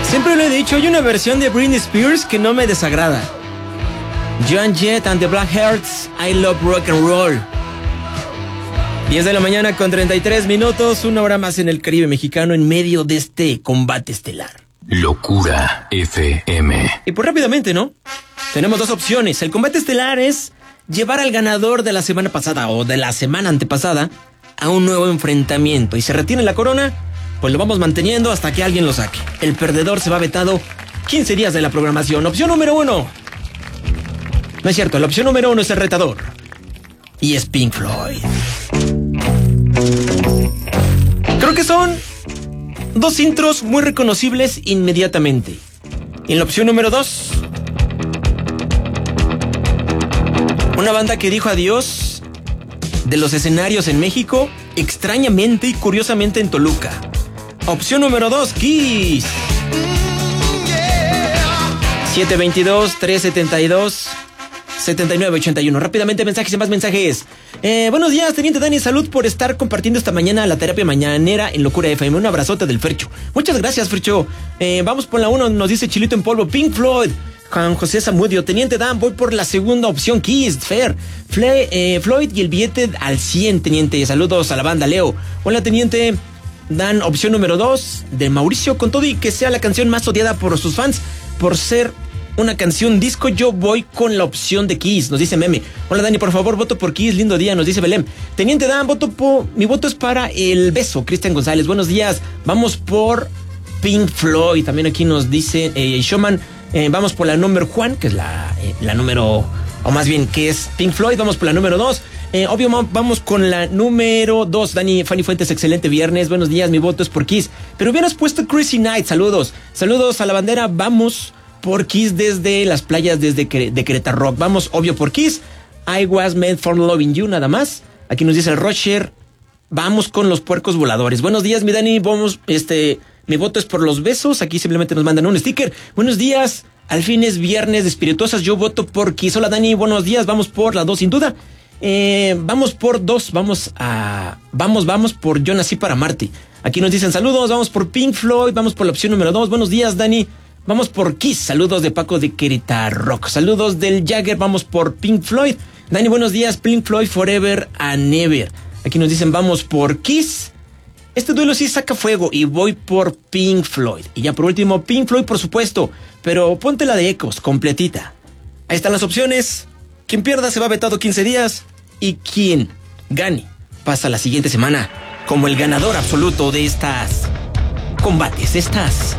Siempre lo he dicho, hay una versión de Britney Spears que no me desagrada. Joan Jett and the Blackhearts, I Love Rock and Roll. 10 de la mañana con 33 minutos, una hora más en el Caribe mexicano en medio de este combate estelar. Locura FM. Y pues rápidamente, ¿no? Tenemos dos opciones. El combate estelar es llevar al ganador de la semana pasada o de la semana antepasada a un nuevo enfrentamiento. Y se retiene la corona, pues lo vamos manteniendo hasta que alguien lo saque. El perdedor se va vetado 15 días de la programación. Opción número 1. No es cierto, la opción número 1 es el retador. Y es Pink Floyd. Creo que son dos intros muy reconocibles inmediatamente. En la opción número 2, una banda que dijo adiós de los escenarios en México, extrañamente y curiosamente en Toluca. Opción número 2, Kiss. 722-372-7981. Rápidamente, mensajes y más mensajes. Buenos días, Teniente Dani. Salud por estar compartiendo esta mañana la terapia mañanera en Locura FM. Un abrazote del Fercho. Muchas gracias, Fercho. Vamos por la 1, nos dice Chilito en Polvo. Pink Floyd. Juan José Zamudio. Teniente Dan, voy por la segunda opción. Kiss, Floyd y el billete al 100, Teniente. Saludos a la banda, Leo. Hola, Teniente Dan. Opción número 2 de Mauricio. Con todo y que sea la canción más odiada por sus fans, por ser una canción disco, yo voy con la opción de Kiss, nos dice Meme. Hola, Dani, por favor, voto por Kiss, lindo día, nos dice Belém. Teniente Dan, mi voto es para El Beso, Cristian González. Buenos días, vamos por Pink Floyd. También aquí nos dice Showman, vamos por la número Juan, que es la número, o más bien, que es Pink Floyd. Vamos por la número 2. Obvio, vamos con la número 2. Fanny Fuentes, excelente viernes. Buenos días, mi voto es por Kiss. Pero hubieras puesto Crazy Night. Saludos a la bandera. Vamos por Kiss desde las playas de Querétaro Rock. Vamos, obvio, por Kiss. I Was Made for Loving You, nada más. Aquí nos dice el Rocher. Vamos con los puercos voladores. Buenos días, mi Dani. Vamos, mi voto es por Los Besos. Aquí simplemente nos mandan un sticker. Buenos días. Al fin es viernes de espirituosas. Yo voto por Kiss. Hola, Dani. Buenos días. Vamos por la 2, sin duda. Vamos por 2. Vamos por Yo Nací para Marte. Aquí nos dicen saludos. Vamos por Pink Floyd. Vamos por la opción número 2. Buenos días, Dani. Vamos por Kiss. Saludos de Paco de Querétaro Rock. Saludos del Jagger. Vamos por Pink Floyd. Dani, buenos días. Pink Floyd Forever and Ever. Aquí nos dicen vamos por Kiss. Este duelo sí saca fuego y voy por Pink Floyd. Y ya por último, Pink Floyd, por supuesto. Pero ponte la de Ecos, completita. Ahí están las opciones. Quien pierda se va vetado 15 días. Y quien gane pasa la siguiente semana como el ganador absoluto de estas combates,